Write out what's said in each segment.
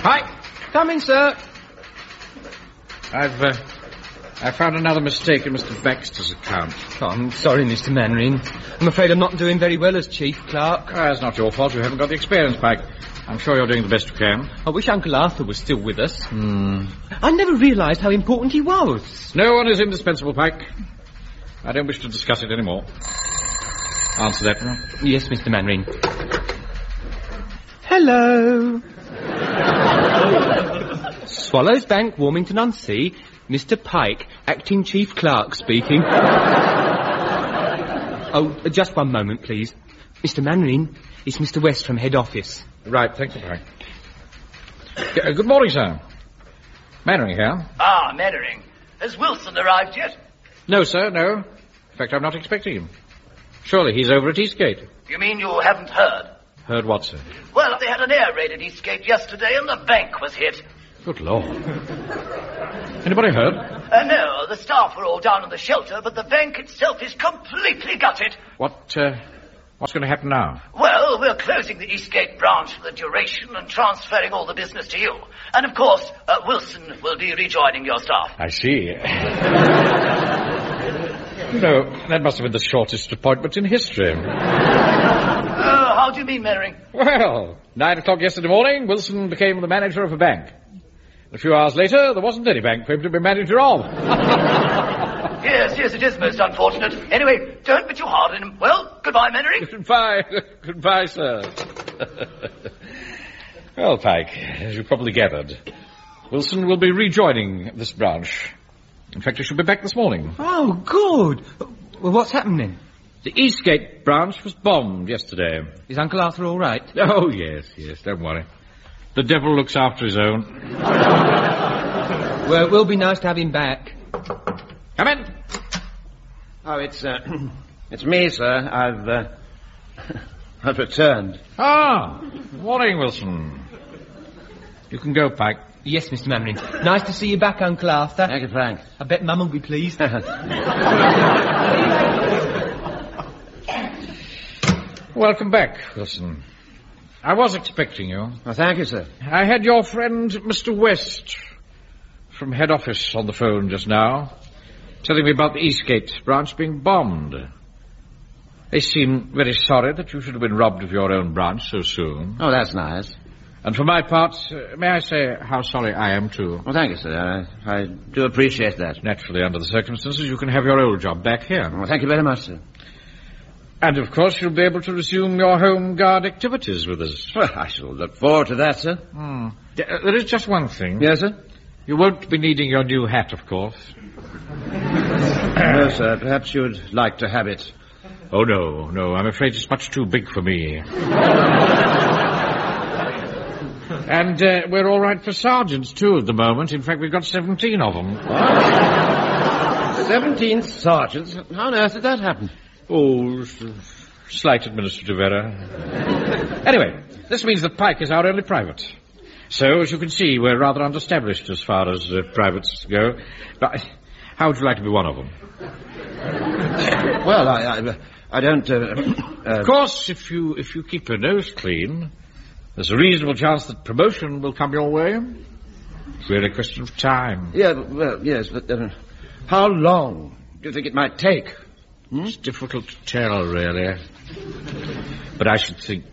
Hi. Come in, sir. I found another mistake in Mr. Baxter's account. Oh, I'm sorry, Mr. Mannering. I'm afraid I'm not doing very well as chief clerk. It's not your fault. You haven't got the experience, Pike. I'm sure you're doing the best you can. I wish Uncle Arthur was still with us. I never realised how important he was. No one is indispensable, Pike. I don't wish to discuss it anymore. Answer that one. Yes, Mr. Mannering. Hello. Swallows Bank, Warmington-on-Sea. Mr. Pike, acting chief clerk speaking. Just one moment, please. Mr. Mannering, it's Mr. West from head office. Right, thank you, Pike. Good morning, sir. Mannering here. Ah, Mannering. Has Wilson arrived yet? No, sir, no. In fact, I'm not expecting him. Surely he's over at Eastgate. You mean you haven't heard? Heard what, sir? Well, they had an air raid at Eastgate yesterday and the bank was hit. Good Lord. Anybody heard? No, the staff were all down in the shelter, but the bank itself is completely gutted. What's going to happen now? Well, we're closing the Eastgate branch for the duration and transferring all the business to you. And, of course, Wilson will be rejoining your staff. I see. No, that must have been the shortest appointment in history. How do you mean, Mannering? Well, 9 o'clock yesterday morning, Wilson became the manager of a bank. A few hours later, there wasn't any bank for him to be manager of. Yes, it is most unfortunate. Anyway, don't be too hard on him. Well, goodbye, Mannering. Goodbye, sir. Well, Pike, as you probably gathered, Wilson will be rejoining this branch. In fact, he should be back this morning. Oh, good. Well, what's happening? The Eastgate branch was bombed yesterday. Is Uncle Arthur all right? Oh, yes, don't worry. The devil looks after his own. Well, it will be nice to have him back. Come in. Oh, it's me, sir. I've returned. Morning, Wilson. You can go, Pike. Yes, Mr. Mannering. Nice to see you back, Uncle Arthur. Thank you, Frank. I bet Mum will be pleased. Welcome back, Wilson. I was expecting you. Oh, thank you, sir. I had your friend, Mr. West, from head office on the phone just now, telling me about the Eastgate branch being bombed. They seem very sorry that you should have been robbed of your own branch so soon. Oh, that's nice. And for my part, may I say how sorry I am, too? Well, thank you, sir. I do appreciate that. Naturally, under the circumstances, you can have your old job back here. Well, thank you very much, sir. And, of course, you'll be able to resume your home guard activities with us. Well, I shall look forward to that, sir. There is just one thing. Yes, sir? You won't be needing your new hat, of course. No, sir. Perhaps you'd like to have it. Oh, no. I'm afraid it's much too big for me. And we're all right for sergeants, too, at the moment. In fact, we've got 17 of them. 17 sergeants? How on earth did that happen? Oh, slight administrative error. Anyway, this means that Pike is our only private. So, as you can see, we're rather underestablished as far as privates go. But how would you like to be one of them? Well, I don't... Of course, if you keep your nose clean, there's a reasonable chance that promotion will come your way. It's really a question of time. Yeah, well, yes, but how long do you think it might take? It's difficult to tell, really. But I should think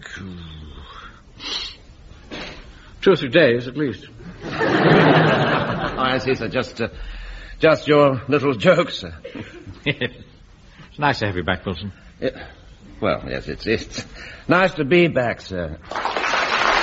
2 or 3 days, at least. I see, sir. Just your little joke, sir. It's nice to have you back, Wilson. Well, yes, it's nice to be back, sir.